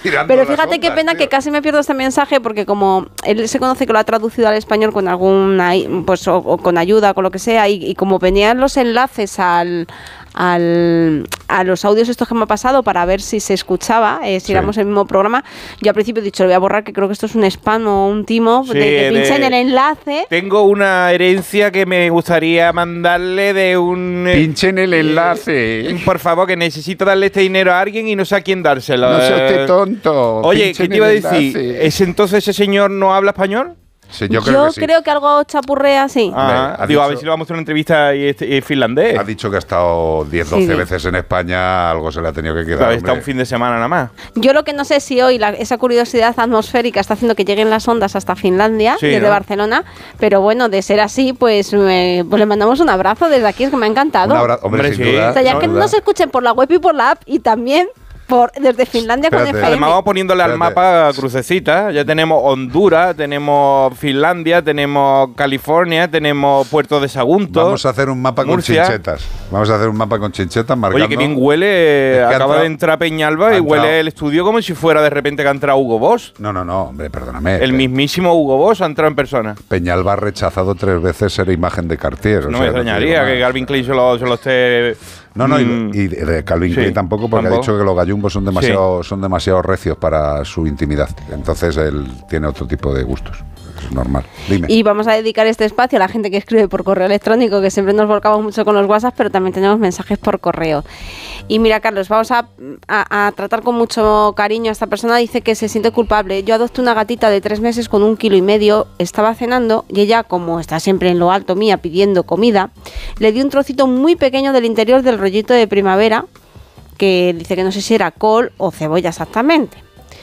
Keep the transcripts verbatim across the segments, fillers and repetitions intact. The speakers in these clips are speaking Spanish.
Pero fíjate qué pena, tío, que casi me pierdo este mensaje, porque como él se conoce que lo ha traducido al español con alguna, pues o, o con ayuda, con lo que sea, y, y como venían los enlaces al... Al, a los audios estos que me ha pasado para ver si se escuchaba, eh, si sí. éramos el mismo programa. Yo al principio he dicho, lo voy a borrar, que creo que esto es un spam o un timo, sí, de que pinchen el enlace. Tengo una herencia que me gustaría mandarle de un... Pinchen el enlace. Eh, por favor, que necesito darle este dinero a alguien y no sé a quién dárselo. No seas usted tonto. Oye, pinchen, ¿qué te iba a decir? ¿Es entonces ese señor no habla español? Sí, yo yo creo que, sí. creo que algo chapurrea, sí. Ah, digo, dicho, a ver si le vamos a hacer una entrevista y, este, y finlandés. Ha dicho que ha estado diez, doce sí, veces en España, algo se le ha tenido que quedar. Claro, está un fin de semana nada más. Yo lo que no sé si hoy la, esa curiosidad atmosférica está haciendo que lleguen las ondas hasta Finlandia, sí, desde ¿no? Barcelona, pero bueno, de ser así, pues, eh, pues le mandamos un abrazo desde aquí, es que me ha encantado. Un abrazo, hombre, sin sí. duda. O sea, ya no, que duda. nos escuchen por la web y por la app, y también... Por, desde Finlandia. Espérate. Con F M. Además vamos poniéndole Espérate. al mapa crucecitas. Ya tenemos Honduras, tenemos Finlandia, tenemos California, tenemos Puerto de Sagunto. Vamos a hacer un mapa Murcia. con chinchetas. Vamos a hacer un mapa con chinchetas marcando. Oye, que bien huele. Es que Acaba entrado, de entrar Peñalba y huele el estudio como si fuera de repente que ha entrado Hugo Boss. No, no, no, hombre, perdóname. El mismísimo Hugo Boss ha entrado en persona. Peñalba ha rechazado tres veces ser imagen de Cartier. No o sea, me extrañaría que Calvin Klein se lo, se lo esté... No, no, mm, y, y de Calvin Klein sí, tampoco, porque tampoco. ha dicho que los gallumbos son demasiado, sí. son demasiado recios para su intimidad. Entonces él tiene otro tipo de gustos. Es normal. Dime. Y vamos a dedicar este espacio a la gente que escribe por correo electrónico, que siempre nos volcamos mucho con los WhatsApp, pero también tenemos mensajes por correo. Y mira, Carlos, vamos a, a, a tratar con mucho cariño a esta persona. Dice que se siente culpable. Yo adopté una gatita de tres meses con un kilo y medio. Estaba cenando y ella, como está siempre en lo alto mía pidiendo comida, le di un trocito muy pequeño del interior del rollito de primavera, que dice que no sé si era col o cebolla exactamente.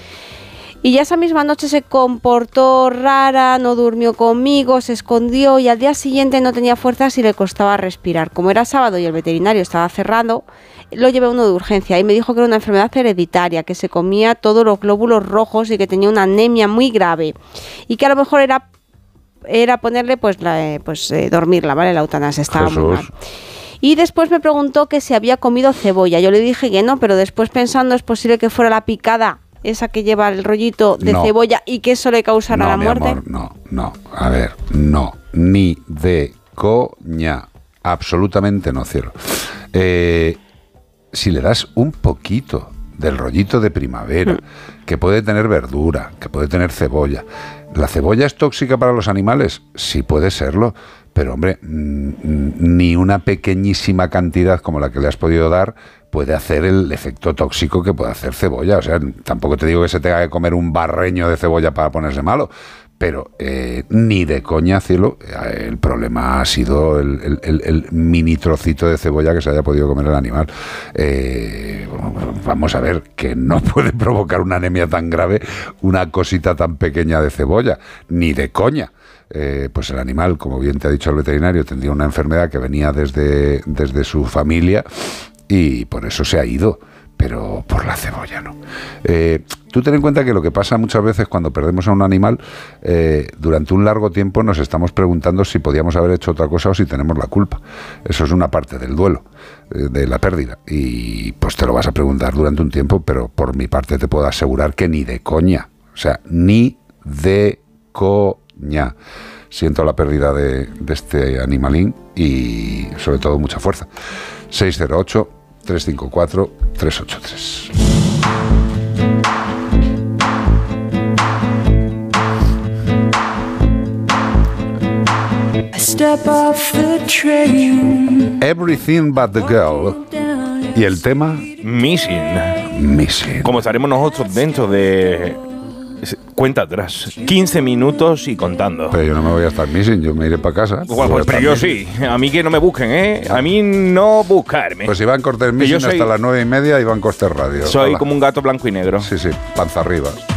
Y ya esa misma noche se comportó rara, no durmió conmigo, se escondió y al día siguiente no tenía fuerzas y le costaba respirar. Como era sábado y el veterinario estaba cerrado, lo llevé a uno de urgencia y me dijo que era una enfermedad hereditaria, que se comía todos los glóbulos rojos y que tenía una anemia muy grave y que a lo mejor era, era ponerle, pues, la, pues eh, dormirla, ¿vale? La eutanasia, estaba Jesús. muy mal. Y después me preguntó que si había comido cebolla. Yo le dije que no, pero después pensando es posible que fuera la picada, esa que lleva el rollito de no. cebolla y que eso le causara no, la muerte. Mi amor, no, no, a ver, no, ni de coña, absolutamente no, cielo. Eh, si le das un poquito del rollito de primavera, mm. que puede tener verdura, que puede tener cebolla, ¿la cebolla es tóxica para los animales? Sí puede serlo, pero hombre, ni una pequeñísima cantidad como la que le has podido dar puede hacer el efecto tóxico que puede hacer cebolla. O sea, tampoco te digo que se tenga que comer un barreño de cebolla para ponerse malo, pero eh, ni de coña, cielo, el problema ha sido el, el, el, el mini trocito de cebolla que se haya podido comer el animal. Eh, vamos a ver, que no puede provocar una anemia tan grave una cosita tan pequeña de cebolla, ni de coña. Eh, pues el animal, como bien te ha dicho el veterinario, tendría una enfermedad que venía desde, desde su familia y por eso se ha ido, pero por la cebolla no. Eh, tú ten en cuenta que lo que pasa muchas veces cuando perdemos a un animal, eh, durante un largo tiempo nos estamos preguntando si podíamos haber hecho otra cosa o si tenemos la culpa. Eso es una parte del duelo, eh, de la pérdida, y pues te lo vas a preguntar durante un tiempo, pero por mi parte te puedo asegurar que ni de coña, o sea, ni de coña. Siento la pérdida de, de este animalín y sobre todo mucha fuerza. seis cero ocho, tres cinco cuatro, tres ocho tres. Everything But The Girl. Y el tema Missing. Missing. Como estaremos nosotros dentro de... Cuenta atrás, quince minutos y contando. Pero yo no me voy a estar missing, yo me iré para casa. Bueno, pues, pero yo missing. Sí, a mí que no me busquen, ¿eh? A mí no buscarme. Pues Iván Cortés missing soy, hasta las nueve y media, Iván Cortés Radio. Soy Hola. Como un gato blanco y negro. Sí, sí, panza arriba.